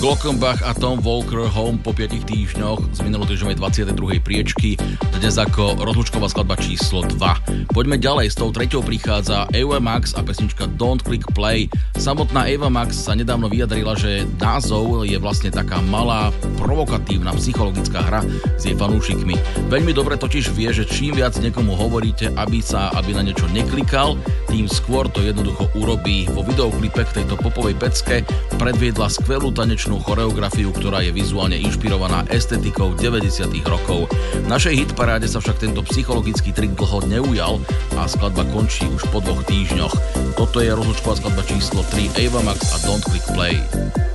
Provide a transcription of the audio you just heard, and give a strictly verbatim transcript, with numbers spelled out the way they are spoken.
Glockenbach a Tom Walker Home po piatich týždňoch z minulotýždňovej dvadsiatej druhej priečky, dnes ako rozlúčková skladba číslo dva. Poďme ďalej, s tou treťou prichádza Ava Max a pesnička Don't Click Play. Samotná Ava Max sa nedávno vyjadrila, že názov je vlastne taká malá, provokatívna psychologická hra s jej fanúšikmi. Veľmi dobre totiž vie, že čím viac niekomu hovoríte, aby sa aby na niečo neklikal, tým skôr to jednoducho urobí. Vo videoklipe k tejto popovej pecke predviedla skvelú tanečnú choreografiu, ktorá je vizuálne inšpirovaná estetikou deväťdesiatych rokov. V našej hitparáde sa však tento psychologický trik dlho neujal a skladba končí už po dvoch týždňoch. Toto je rozlúčková skladba číslo tri Ava Max a Don't Click Play.